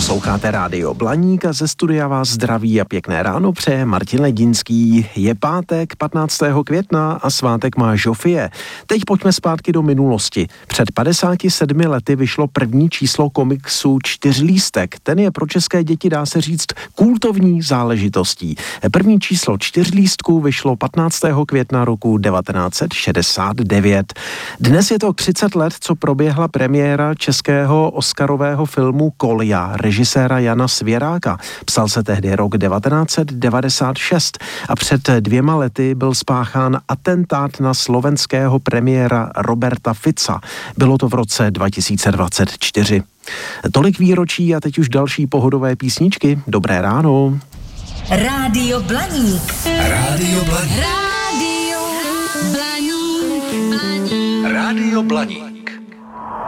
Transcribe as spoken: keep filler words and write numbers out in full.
Posloucháte Rádio Blaník a ze studia vás zdraví a pěkné ráno přeje Martin Ledinský. Je pátek patnáctého května a svátek má Žofie. Teď pojďme zpátky do minulosti. Před padesáti sedmi lety vyšlo první číslo komiksu Čtyřlístek. Ten je pro české děti, dá se říct, kultovní záležitostí. První číslo Čtyřlístku vyšlo patnáctého května roku devatenáct set šedesát devět. Dnes je to třicet let, co proběhla premiéra českého oscarového filmu Kolja režiséra Jana Svěráka. Psal se tehdy rok devatenáct set devadesát šest a před dvěma lety byl spáchán atentát na slovenského premiéra Roberta Fica. Bylo to v roce dva tisíce dvacet čtyři. Tolik výročí a teď už další pohodové písničky. Dobré ráno. Rádio Blaník. Rádio Blaník. Rádio Blaník. Rádio Blaník.